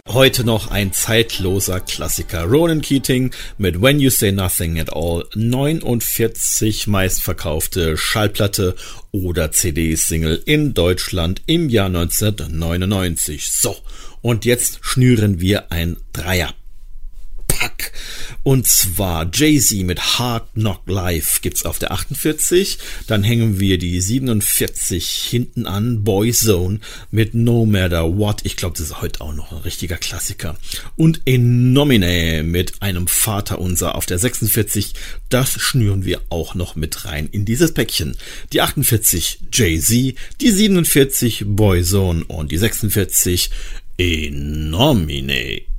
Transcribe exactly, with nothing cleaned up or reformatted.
Heute noch ein zeitloser Klassiker. Ronan Keating mit When You Say Nothing at All. neunundvierzig meistverkaufte Schallplatte oder C D-Single in Deutschland im Jahr neunzehnhundertneunundneunzig. So, und jetzt schnüren wir ein Dreier. Pack. Und zwar Jay-Z mit Hard Knock Life gibt's auf der achtundvierzig. Dann hängen wir die siebenundvierzig hinten an. Boyzone mit No Matter What. Ich glaube, das ist heute auch noch ein richtiger Klassiker. Und In Nomine mit einem Vaterunser auf der sechsundvierzig. Das schnüren wir auch noch mit rein in dieses Päckchen. Die achtundvierzig Jay-Z, die siebenundvierzig Boyzone und die sechsundvierzig In Nomine.